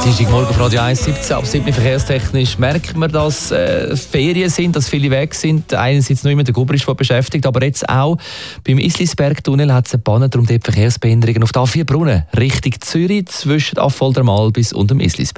Dienstagmorgen auf Radio 1, 17 ab 7 verkehrstechnisch merkt man, dass Ferien sind, dass viele weg sind. Einerseits noch immer der Guber ist beschäftigt, aber jetzt auch beim Islisberg-Tunnel hat es eine Panne, darum dort Verkehrsbehinderungen auf der A4 Brunnen Richtung Zürich zwischen Affolter Malbis und dem Islisberg.